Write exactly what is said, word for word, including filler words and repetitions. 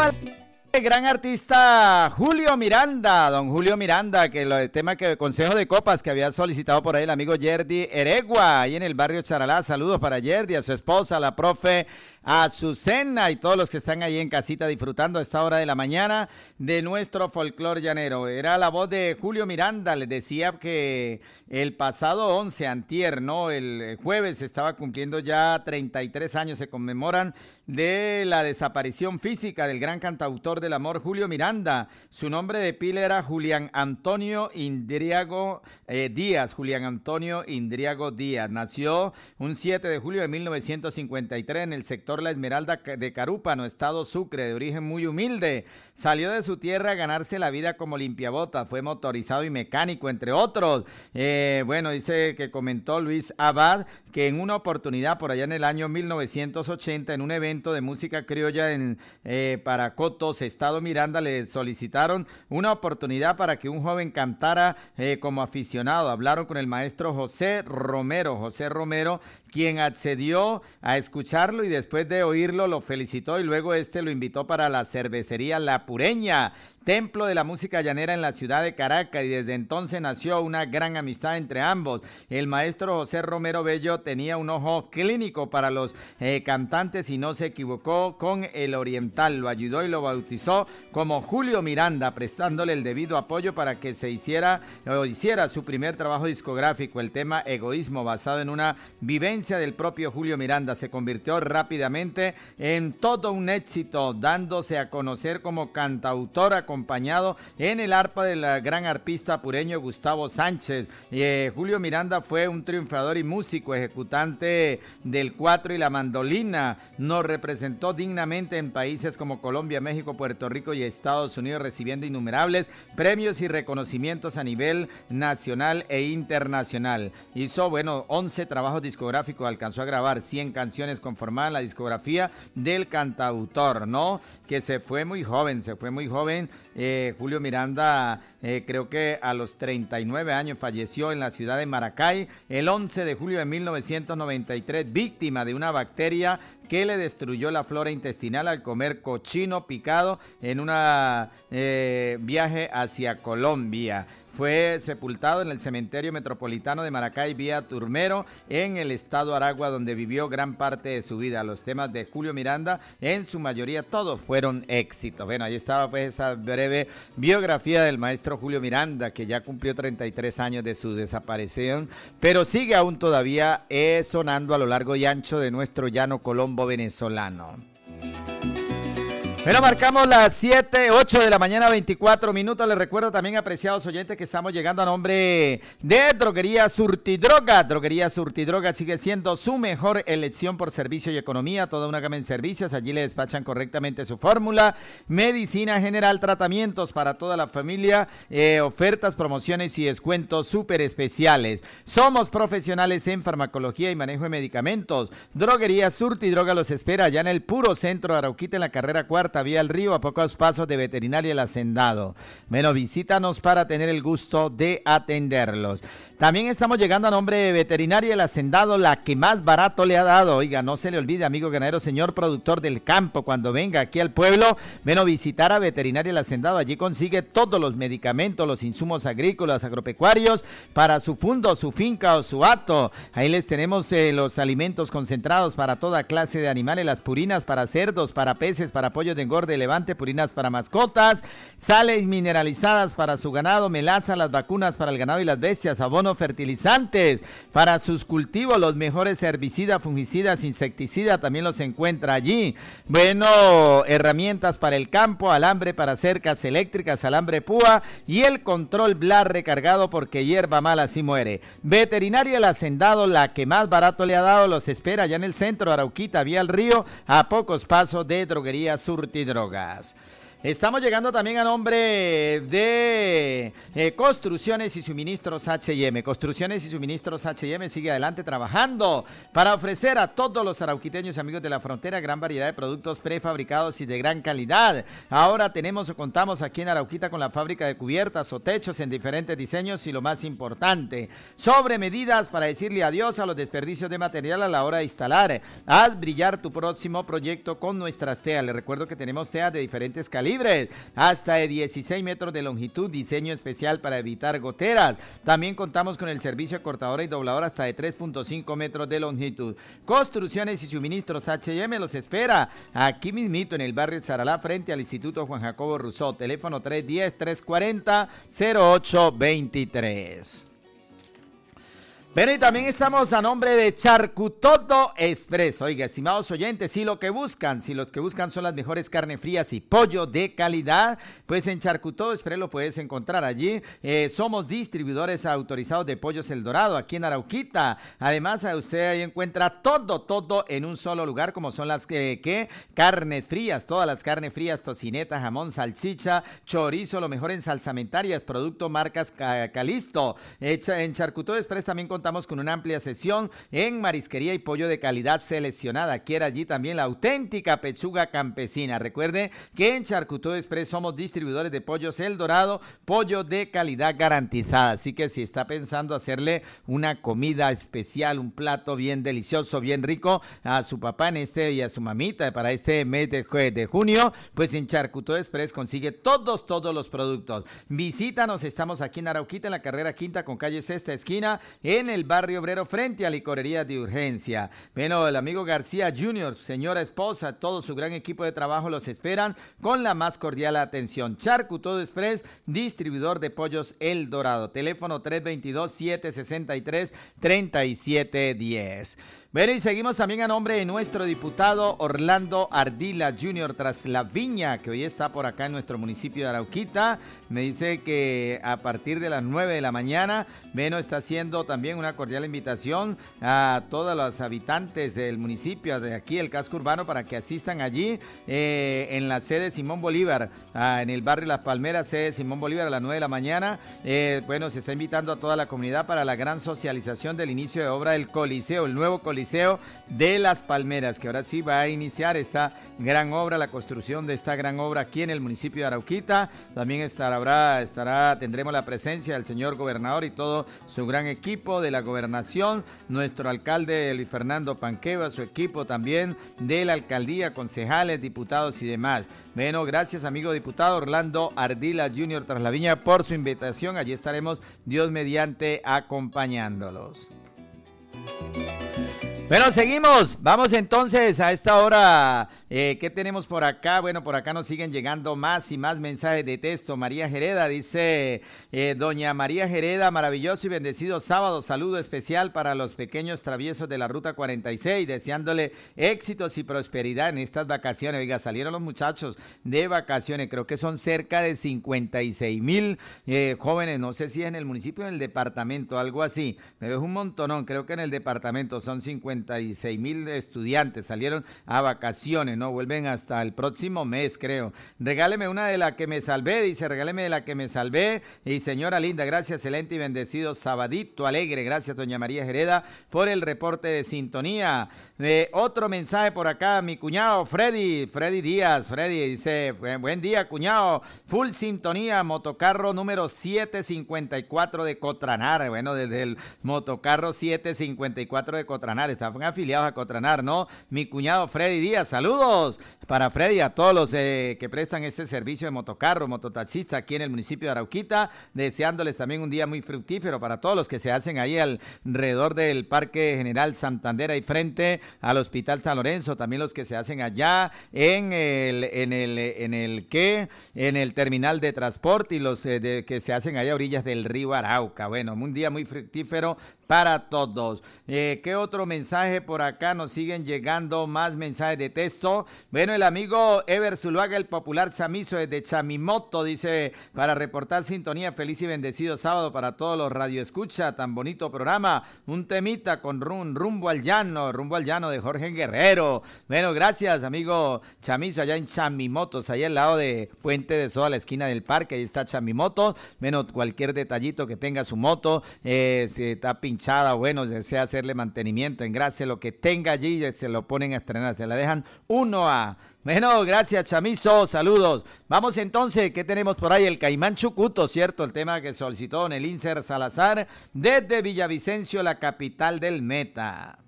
tema del gran artista Julio Miranda, don Julio Miranda, que el tema que Consejo de Copas que había solicitado por ahí el amigo Yerdy Eregua, ahí en el barrio Charalá. Saludos para Yerdy, a su esposa, la profe Azucena y todos los que están ahí en casita disfrutando a esta hora de la mañana de nuestro folclor llanero. Era la voz de Julio Miranda. Les decía que el pasado once, antier, ¿no? El jueves estaba cumpliendo ya treinta y tres años, se conmemoran de la desaparición física del gran cantautor del amor Julio Miranda. Su nombre de pila era Julián Antonio Indriago eh, Díaz, Julián Antonio Indriago Díaz. Nació un siete de julio de mil novecientos cincuenta y tres en el sector La Esmeralda de Carúpano, estado Sucre, de origen muy humilde. Salió de su tierra a ganarse la vida como limpiabotas, fue motorizado y mecánico, entre otros. Eh, bueno, dice que comentó Luis Abad que en una oportunidad por allá en el año mil novecientos ochenta, en un evento de música criolla en eh, Paracotos, estado Miranda, le solicitaron una oportunidad para que un joven cantara eh, como aficionado. Hablaron con el maestro José Romero, José Romero, quien accedió a escucharlo y después de oírlo lo felicitó y luego este lo invitó para la cervecería La Pureña, templo de la música llanera en la ciudad de Caracas, y desde entonces nació una gran amistad entre ambos. El maestro José Romero Bello tenía un ojo clínico para los eh, cantantes y no se equivocó con el oriental, lo ayudó y lo bautizó como Julio Miranda, prestándole el debido apoyo para que se hiciera o hiciera su primer trabajo discográfico. El tema Egoísmo, basado en una vivencia del propio Julio Miranda, se convirtió rápidamente en todo un éxito, dándose a conocer como cantautor acompañado en el arpa del gran arpista apureño Gustavo Sánchez. Eh, Julio Miranda fue un triunfador y músico, ejecutante del cuatro y la mandolina. Nos representó dignamente en países como Colombia, México, Puerto Rico y Estados Unidos, recibiendo innumerables premios y reconocimientos a nivel nacional e internacional. Hizo, bueno, once trabajos discográficos, alcanzó a grabar cien canciones, conformaban la discografía del cantautor, ¿no? Que se fue muy joven, se fue muy joven. Eh, Julio Miranda, eh, creo que a los treinta y nueve años falleció en la ciudad de Maracay el once de julio de mil novecientos noventa y tres, víctima de una bacteria que le destruyó la flora intestinal al comer cochino picado en un eh, viaje hacia Colombia. Fue sepultado en el cementerio metropolitano de Maracay vía Turmero, en el estado Aragua, donde vivió gran parte de su vida. Los temas de Julio Miranda, en su mayoría, todos fueron éxitos. Bueno, ahí estaba pues esa breve biografía del maestro Julio Miranda, que ya cumplió treinta y tres años de su desaparición, pero sigue aún todavía eh, sonando a lo largo y ancho de nuestro llano colombo venezolano. Bueno, marcamos las siete, ocho de la mañana, veinticuatro minutos. Les recuerdo también, apreciados oyentes, que estamos llegando a nombre de Droguería Surtidroga. Droguería Surtidroga sigue siendo su mejor elección por servicio y economía. Toda una gama en servicios. Allí le despachan correctamente su fórmula. Medicina general, tratamientos para toda la familia, eh, ofertas, promociones y descuentos súper especiales. Somos profesionales en farmacología y manejo de medicamentos. Droguería Surtidroga los espera allá en el puro centro de Arauquita, en la carrera cuarta, vía el río, a pocos pasos de Veterinaria El Hacendado. Bueno, visítanos para tener el gusto de atenderlos. También estamos llegando a nombre de Veterinaria El Hacendado, la que más barato le ha dado. Oiga, no se le olvide, amigo ganadero, señor productor del campo, cuando venga aquí al pueblo, ven a visitar a Veterinaria El Hacendado. Allí consigue todos los medicamentos, los insumos agrícolas, agropecuarios, para su fundo, su finca o su hato. Ahí les tenemos eh, los alimentos concentrados para toda clase de animales, las purinas para cerdos, para peces, para pollos de engorde, levante, purinas para mascotas, sales mineralizadas para su ganado, melaza, las vacunas para el ganado y las bestias, abono, fertilizantes para sus cultivos, los mejores herbicidas, fungicidas, insecticidas, también los encuentra allí. Bueno, herramientas para el campo, alambre para cercas eléctricas, alambre púa y el control Blar recargado, porque hierba mala sí muere. Veterinaria El Hacendado, la que más barato le ha dado, los espera allá en el centro, Arauquita, vía el río, a pocos pasos de Droguería Surtidrogas. Estamos llegando también a nombre de eh, Construcciones y Suministros H y M. Construcciones y Suministros H y M sigue adelante trabajando para ofrecer a todos los arauquiteños y amigos de la frontera gran variedad de productos prefabricados y de gran calidad. Ahora tenemos o contamos aquí en Arauquita con la fábrica de cubiertas o techos en diferentes diseños y lo más importante, sobre medidas para decirle adiós a los desperdicios de material a la hora de instalar. Haz brillar tu próximo proyecto con nuestras teas. Les recuerdo que tenemos teas de diferentes calidades libres, hasta de dieciséis metros de longitud, diseño especial para evitar goteras. También contamos con el servicio de cortadora y dobladora hasta de tres punto cinco metros de longitud. Construcciones y Suministros H y M los espera aquí mismito en el barrio Charalá, frente al Instituto Juan Jacobo Rousseau. Teléfono tres uno cero, tres cuatro cero, cero ocho dos tres. Pero y también estamos a nombre de Charcutodo Express. Oiga, estimados oyentes, si lo que buscan, si los que buscan son las mejores carnes frías y pollo de calidad, pues en Charcutodo Express lo puedes encontrar allí. Eh, somos distribuidores autorizados de Pollos El Dorado, aquí en Arauquita. Además, usted ahí encuentra todo, todo en un solo lugar, como son las que, que carnes frías, todas las carnes frías, tocineta, jamón, salchicha, chorizo, lo mejor en salsamentarias, producto marcas Calisto. Eh, en Charcutodo Express también contamos con una amplia sesión en marisquería y pollo de calidad seleccionada. Quiera allí también la auténtica pechuga campesina. Recuerde que en Charcutodo Express somos distribuidores de Pollos El Dorado, pollo de calidad garantizada. Así que si está pensando hacerle una comida especial, un plato bien delicioso, bien rico a su papá en este y a su mamita para este mes de, de junio, pues en Charcutodo Express consigue todos, todos los productos. Visítanos, estamos aquí en Arauquita, en la carrera quinta con calle Sexta Esquina, en el barrio obrero, frente a Licorería de Urgencia. Bueno, el amigo García junior, señora esposa, todo su gran equipo de trabajo los esperan con la más cordial atención. Charcutodo Express, distribuidor de Pollos El Dorado. Teléfono tres dos dos, siete seis tres, tres siete uno cero. Bueno, y seguimos también a nombre de nuestro diputado Orlando Ardila junior tras la viña, que hoy está por acá en nuestro municipio de Arauquita. Me dice que a partir de las nueve de la mañana, bueno, está haciendo también una cordial invitación a todos los habitantes del municipio, de aquí el casco urbano, para que asistan allí eh, en la sede Simón Bolívar, ah, en el barrio Las Palmeras, sede Simón Bolívar, a las nueve de la mañana. Eh, bueno, se está invitando a toda la comunidad para la gran socialización del inicio de obra del Coliseo, el nuevo Coliseo de Las Palmeras, que ahora sí va a iniciar esta gran obra, la construcción de esta gran obra aquí en el municipio de Arauquita. También estará, estará, tendremos la presencia del señor gobernador y todo su gran equipo de la gobernación, nuestro alcalde Luis Fernando Panqueva, su equipo también de la alcaldía, concejales, diputados y demás. Bueno, gracias amigo diputado Orlando Ardila junior tras la viña por su invitación. Allí estaremos, Dios mediante, acompañándolos. Bueno, seguimos. Vamos entonces a esta hora. Eh, ¿Qué tenemos por acá? Bueno, por acá nos siguen llegando más y más mensajes de texto. María Jereda dice, eh, doña María Jereda, maravilloso y bendecido sábado. Saludo especial para los pequeños traviesos de la Ruta cuarenta y seis, deseándole éxitos y prosperidad en estas vacaciones. Oiga, salieron los muchachos de vacaciones. Creo que son cerca de cincuenta y seis mil eh, jóvenes. No sé si es en el municipio o en el departamento, algo así. Pero es un montonón. Creo que en el departamento son cincuenta y seis mil estudiantes. Salieron a vacaciones. No vuelven hasta el próximo mes, creo. Regáleme una de la que me salvé, dice, regáleme de la que me salvé. Y señora linda, gracias, excelente y bendecido sabadito alegre. Gracias, doña María Jereda, por el reporte de sintonía. Eh, otro mensaje por acá, mi cuñado Freddy, Freddy Díaz, Freddy dice, buen día, cuñado, full sintonía, motocarro número setecientos cincuenta y cuatro de Cotranar. Bueno, desde el motocarro setecientos cincuenta y cuatro de Cotranar, estaban afiliados a Cotranar, ¿no? Mi cuñado Freddy Díaz, saludos para Freddy, a todos los eh, que prestan este servicio de motocarro, mototaxista aquí en el municipio de Arauquita, deseándoles también un día muy fructífero para todos los que se hacen ahí alrededor del Parque General Santander y frente al Hospital San Lorenzo, también los que se hacen allá en el, en el, en el que, en el terminal de transporte y los eh, de, que se hacen allá a orillas del río Arauca. Bueno, un día muy fructífero para todos. Eh, ¿Qué otro mensaje mensajes por acá, nos siguen llegando más mensajes de texto. Bueno, el amigo Ever Zuluaga, el popular chamizo desde Chamimoto, dice, para reportar sintonía, feliz y bendecido sábado para todos los radioescucha, tan bonito programa, un temita con rum, rumbo al llano, rumbo al llano de Jorge Guerrero. Bueno, gracias, amigo chamizo, allá en Chamimotos, allá al lado de Puente de Soda, a la esquina del parque, ahí está Chamimoto. Bueno, cualquier detallito que tenga su moto, eh, si está pinchada, bueno, desea hacerle mantenimiento, engrase, lo que tenga allí, se lo ponen a estrenar, se la dejan uno a... Bueno, gracias, chamizo, saludos. Vamos entonces, ¿qué tenemos por ahí? El Caimán Chucuto, ¿cierto? El tema que solicitó don Elíncer Salazar desde Villavicencio, la capital del Meta.